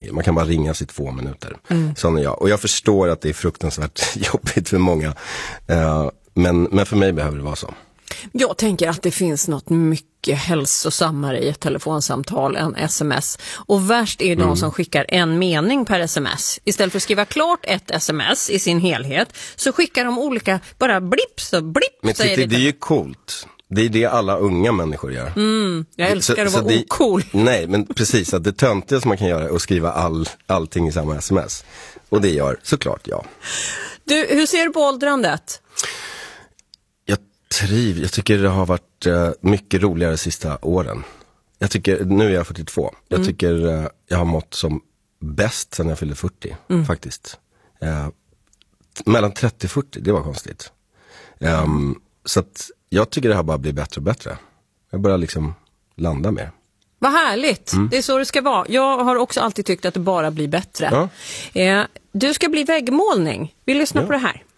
mycket. Man kan bara ringa sig 2 minuter. Sån är jag. Och jag förstår att det är fruktansvärt jobbigt för många. Men för mig behöver det vara så. Jag tänker att det finns något mycket hälsosammare i ett telefonsamtal än sms. Och värst är de som skickar en mening per sms. Istället för att skriva klart ett sms i sin helhet så skickar de olika, bara blipp och blipp. Men det är ju coolt. Det är det alla unga människor gör. Jag älskar att vara ocool. Nej, men precis. Att det töntiga som man kan göra är att skriva allting i samma sms. Och det gör såklart jag. Du, hur ser du på åldrandet? Jag tycker det har varit mycket roligare de sista åren. Nu är jag 42. Jag tycker jag har mått som bäst sedan jag fyllde 40 faktiskt. Mellan 30 och 40, det var konstigt. Så att jag tycker det här bara blir bättre och bättre. Jag börjar liksom landa mer. Vad härligt, det är så det ska vara. Jag har också alltid tyckt att det bara blir bättre. Du ska bli väggmålning. Vi lyssnar på det här.